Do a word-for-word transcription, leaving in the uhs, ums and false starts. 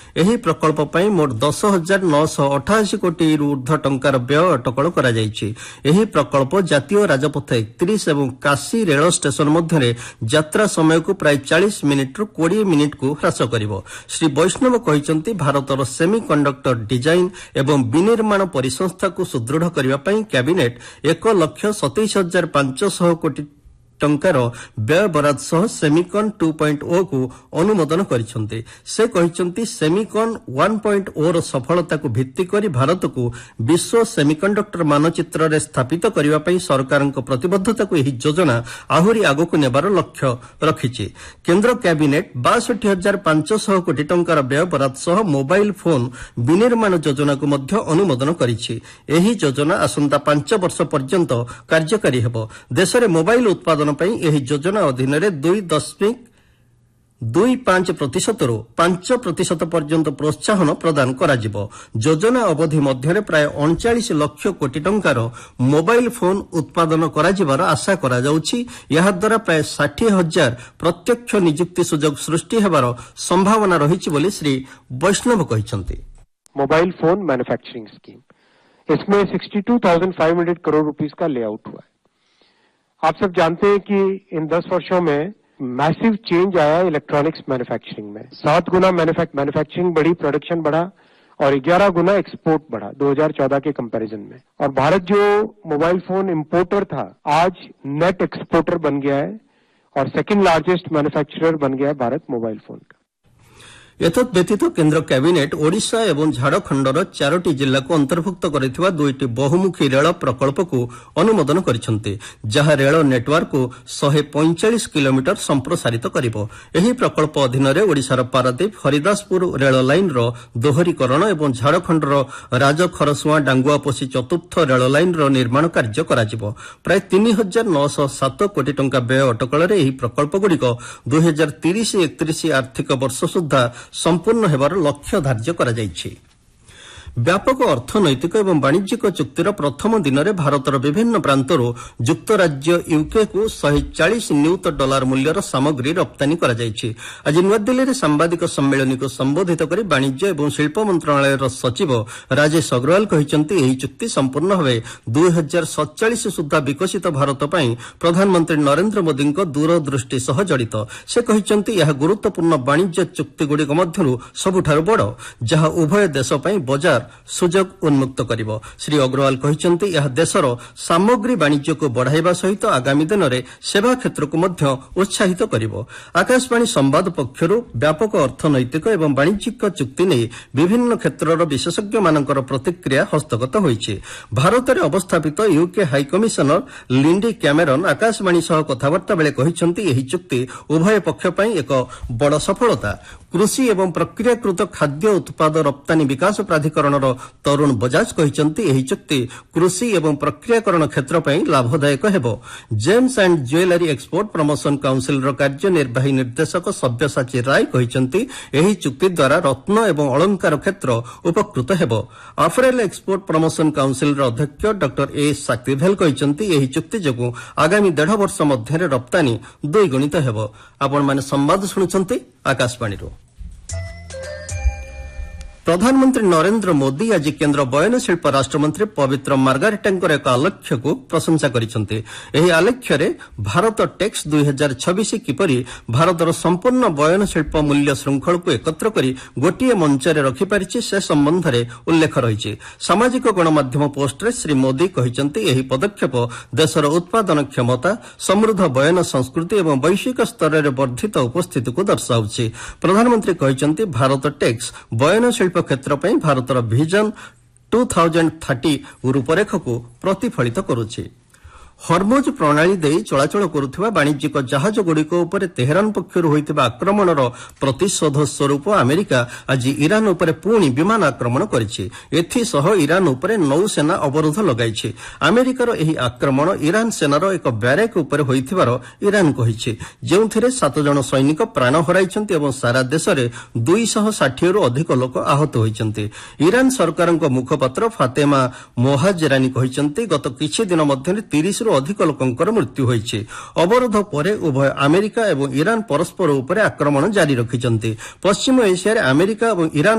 ଏହି ପ୍ରକଳ୍ପ ପାଇଁ ମୋଟ ଦଶ ହଜାର ନଅଶହ ଅଠାଅଶୀ କୋଟିରୁ ଉର୍ଦ୍ଧ୍ୱ ଟଙ୍କାର ବ୍ୟୟ ଅଟକଳ କରାଯାଇଛି। ଏହି ପ୍ରକଳ୍ପ ଜାତୀୟ ରାଜପଥ ଏକତିରିଶ ଏବଂ କାଶୀ ରେଳ ଷ୍ଟେସନ ମଧ୍ୟରେ ଯାତ୍ରା ସମୟକୁ ପ୍ରାୟ ଚାଳିଶ ମିନିଟ୍ରୁ କୋଡ଼ିଏ ମିନିଟ୍କୁ ହ୍ରାସ କରିବ। ଶ୍ରୀ ବୈଷ୍ଣବ କହିଛନ୍ତି ଭାରତର ସେମି କଣ୍ଡକ୍ଟର ଡିଜାଇନ୍ ଏବଂ ବିନିର୍ମାଣ ପରିସଂସ୍ଥାକୁ ସୁଦୃଢ଼ କରିବା ପାଇଁ କ୍ୟାବିନେଟ୍ ଏକ ଲକ୍ଷ ସତେଇଶ ହଜାର ପାଞ୍ଚଶହ କୋଟି ଟଙ୍କାର ବ୍ୟୟ ବରାଦ ସହ ସେମିକନ୍ ଟୁ ପଏଣ୍ଟ ଓକୁ ଅନୁମୋଦନ କରିଛନ୍ତି। ସେ କହିଛନ୍ତି ସେମିକନ୍ ୱାନ୍ ପଏଣ୍ଟ ଓର ସଫଳତାକୁ ଭିତ୍ତି କରି ଭାରତକୁ ବିଶ୍ୱ ସେମିକଣ୍ଡକ୍ଟର ମାନଚିତ୍ରରେ ସ୍ଥାପିତ କରିବା ପାଇଁ ସରକାରଙ୍କ ପ୍ରତିବଦ୍ଧତାକୁ ଏହି ଯୋଜନା ଆହୁରି ଆଗକୁ ନେବାର ଲକ୍ଷ୍ୟ ରଖିଛି। କେନ୍ଦ୍ର କ୍ୟାବିନେଟ୍ ବାଷଠି ହଜାର ପାଞ୍ଚଶହ କୋଟି ଟଙ୍କାର ବ୍ୟୟ ବରାଦ ସହ ମୋବାଇଲ୍ ଫୋନ୍ ବିନିର୍ମାଣ ଯୋଜନାକୁ ମଧ୍ୟ ଅନୁମୋଦନ କରିଛି। ଏହି ଯୋଜନା ଆସନ୍ତା ପାଞ୍ଚ ବର୍ଷ ପର୍ଯ୍ୟନ୍ତ କାର୍ଯ୍ୟକାରୀ ହେବ। ଦେଶରେ ମୋବାଇଲ୍ ଉତ୍ପାଦନ ପାଇଁ ଏହି ଯୋଜନା ଅଧୀନରେ ଦୁଇ ଦଶମିକ ଦୁଇ ପାଞ୍ଚ ପ୍ରତିଶତରୁ ପାଞ୍ଚ ପ୍ରତିଶତ ପର୍ଯ୍ୟନ୍ତ ପ୍ରୋତ୍ସାହନ ପ୍ରଦାନ କରାଯିବ। ଯୋଜନା ଅବଧି ମଧ୍ୟରେ ପ୍ରାୟ ଅଣଚାଳିଶ ଲକ୍ଷ କୋଟି ଟଙ୍କାର ମୋବାଇଲ୍ ଫୋନ୍ ଉତ୍ପାଦନ କରାଯିବାର ଆଶା କରାଯାଉଛି। ଏହାଦ୍ୱାରା ପ୍ରାୟ ଷାଠିଏ ହଜାର ପ୍ରତ୍ୟକ୍ଷ ନିଯୁକ୍ତି ସୁଯୋଗ ସୃଷ୍ଟି ହେବାର ସମ୍ଭାବନା ରହିଛି ବୋଲି ଶ୍ରୀ ବୈଷ୍ଣବ କହିଛନ୍ତି। मोबाइल फोन मैन्युफैक्चरिंग स्कीम, इसमें बासठ हज़ार पाँच सौ करोड़ रुपीस का लेआउट हुआ है। आप सब जानते हैं कि इन दस वर्षों में मैसिव चेंज आया इलेक्ट्रॉनिक्स मैन्युफैक्चरिंग में। सात गुना मैन्युफैक्चरिंग बढ़ी, प्रोडक्शन बढ़ा और ग्यारह गुना एक्सपोर्ट बढ़ा दो हज़ार चौदह के कंपैरिजन में। और भारत जो मोबाइल फोन इंपोर्टर था आज नेट एक्सपोर्टर बन गया है और सेकंड लार्जेस्ट मैन्युफैक्चरर बन गया है भारत मोबाइल फोन का। एतत् व्यतीत केन्द्र कैबिनेट ओडिशा एवं झारखंडर चारोटी जिल्ला को अंतर्भुक्त करिथिबा दुईटी बहुमुखी रेल प्रकल्प को अनुमोदन करिसेंति, जहा रेल नेटवर्क को एक सौ पैंतालीस किलोमीटर संप्रसारित करिवो। एही प्रकल्प अधीन रे ओडिशार पारादीप हरिदासपुर रेल लाइन रो दोहरीकरण एवं झारखंडर राजखरसुआ डांगुआपोसी चतुर्थ रेल लाइन रो निर्माण कार्य कराजिवो। प्राय तीन हजार नौशह सात कोटी टंका व्यय अटकल रे एही प्रकल्पगुड़िक दुई हजार तीस एकतीस आर्थिक वर्ष सुधा संपूर्ण हेबार लक्ष्य धार्य करा जायछि। व्यापक अर्थनैतिक एवं वाणिज्यिक चुक्तिर प्रथम दिन में भारतर विभिन्न प्रांतरू युक्तराज्य यूके को एक सौ चालीस नियुत डॉलर मूल्यर सामग्री रप्तानी करा जायछि। आज नुआदिल्ली में सांबादिक सम्मेलन को संबोधित कर वाणिज्य एवं शिल्प मंत्रालय सचिव राजेश अग्रवाल कहते यह चुक्ति संपूर्ण भाव दुई हजार सतचाश सुधा विकसित भारत पर प्रधानमंत्री नरेंद्र मोदी दूरदृष्टि सह जड़ित। से कहते यह गुरुत्वपूर्ण वाणिज्य चुक्तिगुड़िक मध्यरु सबुठारु बड़, जहां उभय देश पर बजार सुजोग उन्मुक्त करिवो। श्री अग्रवाल कहते यह देशर सामग्री वाणिज्य को बढ़ाइबा सहित आगामी दिन में सेवा क्षेत्र को मध्य उत्साहित करिवो। आकाशवाणी संवाद पक्षरु व्यापक अर्थनैतिक एवं वाणिज्यिक चुक्ति नहीं विभिन्न क्षेत्रर विशेषज्ञ मानकर प्रतिक्रिया हस्तगत होइछि। भारत में अवस्थापित UK high commissioner Lindy Cameron Akashvani सह कथबार्ता बेले कहते यह चुक्ति उभय पक्ष पर एक बड़ सफलता। कृषि एवं प्रक्रियाकृत खाद्य उत्पाद रप्तानी विकास प्राधिकरण तरुण बजाज कहते यह चुक्ति कृषि एवं प्रक्रियाकरण क्षेत्र पर लाभदायक हेबो। James and jewellery export promotion council कार्यनिर्वाही निर्देशक सब्यसाची राय कहते यह चुक्ति द्वारा रत्न एवं अलंकार क्षेत्र उपकृत हेबो। अफरेल एक्सपोर्ट प्रमोशन काउंसिल अध्यक्ष डॉक्टर ए साक्तिभेल कहते यह चुक्ति जोगु आगामी देढ़ वर्ष मध्य रप्तानी द्विगुणित हेबो। आपण माने संवाद शुणुछंती आकाशवाणी। प्रधानमंत्री नरेंद्र मोदी आज केन्द्र बयन शिल्प राष्ट्रमंत्री पवित्र मार्गारेटांकर एक आलेख्य को प्रशंसा करिसेंति। एही आलेख्य भारत टेक्स दुई हजार छब्बीस किपरि भारतर संपूर्ण बयन शिल्प मूल्य श्रृंखल को एकत्र करी गोटिए मंचरे रखिपारिछि से संबंध में उल्लेख रही। सामाजिक गणमाध्यम पोस्टरे श्री मोदी कहते यह पदक्षेप देशर उत्पादन क्षमता, समृद्ध बयन संस्कृति एवं वैश्विक स्तर में वर्धित उपस्थिति को दर्शाଉଛି। प्रधानमंत्री कहते भारत टेक्स बयन शिल्प क्षेत्र पर भारतर विजन दो हज़ार तीस रूपरेख को प्रतिफलित करुछि। हर्मुज प्रणाली दे चलाचल करुवा वाणिज्यिक जहाज गुड़िक उपर तेहरान पक्षर होइतिबा आक्रमणर प्रतिशोध स्वरूप अमेरिका आज ईरान उपर पुणी विमान आक्रमण करिछि। एथिसह ईरान उपर नौसेना अवरोध लगाइछि। अमेरिकार एही आक्रमण ईरान सेनार एक ब्यारेक उपर होइथिबार ईरान कहिछि, जेउथिरे सात जण सैनिक प्राण हराइछन्ति एवं सारा देश में दुई सौ षाठी रु अधिक लोक आहत होइछन्ति। ईरान सरकारक मुखपात्र फातेमा मोहाजेरानी कहिछन्ति गत किछि दिन मध्यरे तीस अधिक लोकंकर मृत्यु होइछि। अवरोध परे उभय अमेरिका एवं ईरान परस्पर उपरे आक्रमण जारी रखिछन्ति। पश्चिम एशिया अमेरिका एवं ईरान